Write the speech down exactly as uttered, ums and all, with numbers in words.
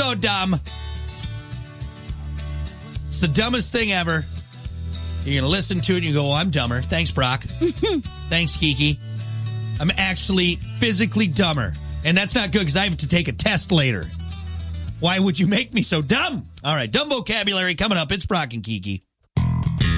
so dumb. It's the dumbest thing ever. You're going to listen to it and you go, oh, I'm dumber. Thanks, Brock. Thanks, Kiki. I'm actually physically dumber. And that's not good because I have to take a test later. Why would you make me so dumb? All right, dumb vocabulary coming up. It's Brock and Kiki.